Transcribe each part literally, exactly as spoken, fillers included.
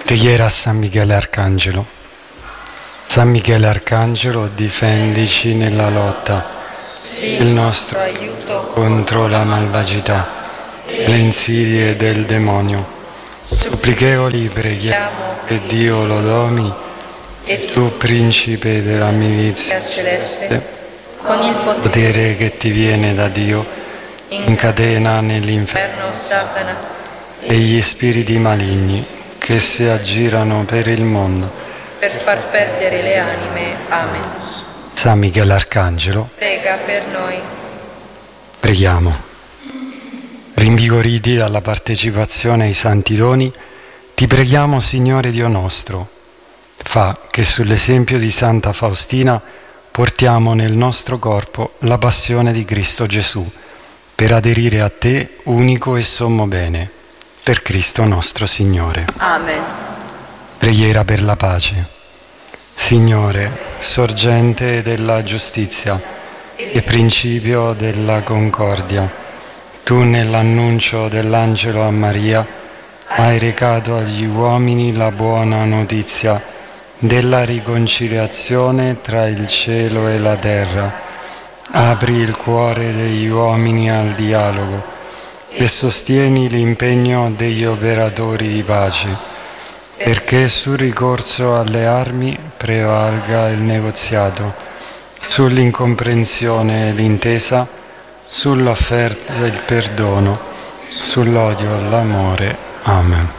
Preghiera a San Michele Arcangelo. San Michele Arcangelo, difendici nella lotta, Sii il nostro aiuto contro la malvagità, le insidie del demonio. Supplichevoli preghiamo che Dio lo domini, e tu principe della milizia celeste, con il potere potere che ti viene da Dio, incatena nell'inferno inferno Satana, e gli spiriti maligni che si aggirano per il mondo. per far perdere le anime. Amen. San Michele Arcangelo, Prega per noi. preghiamo. Rinvigoriti dalla partecipazione ai santi doni, ti preghiamo, Signore Dio nostro, fa che sull'esempio di Santa Faustina portiamo nel nostro corpo la passione di Cristo Gesù, per aderire a te, unico e sommo bene, per Cristo nostro Signore. Amen. Preghiera per la pace. Signore, sorgente della giustizia e principio della concordia, tu nell'annuncio dell'angelo a Maria hai recato agli uomini la buona notizia della riconciliazione tra il cielo e la terra. Apri il cuore degli uomini al dialogo e sostieni l'impegno degli operatori di pace, perché sul ricorso alle armi prevalga il negoziato, sull'incomprensione l'intesa, sull'offerta il perdono, sull'odio l'amore. Amen.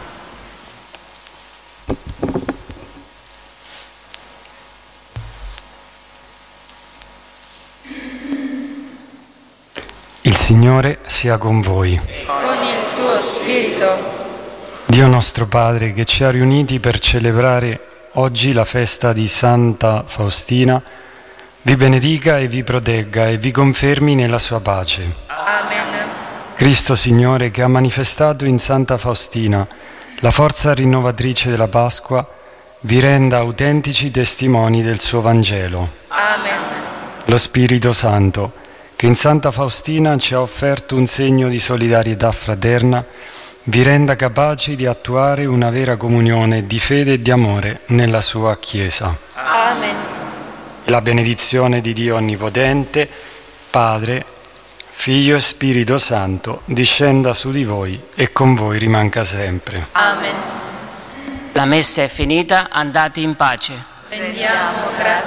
Il Signore sia con voi. Con il tuo spirito. Dio nostro Padre, che ci ha riuniti per celebrare oggi la festa di Santa Faustina, vi benedica e vi protegga e vi confermi nella sua pace. Amen. Cristo Signore, che ha manifestato in Santa Faustina la forza rinnovatrice della Pasqua, vi renda autentici testimoni del suo Vangelo. Amen. Lo Spirito Santo, che in Santa Faustina ci ha offerto un segno di solidarietà fraterna, vi renda capaci di attuare una vera comunione di fede e di amore nella sua Chiesa. Amen. La benedizione di Dio Onnipotente, Padre, Figlio e Spirito Santo, discenda su di voi e con voi rimanga sempre. Amen. La messa è finita, andate in pace. Rendiamo grazie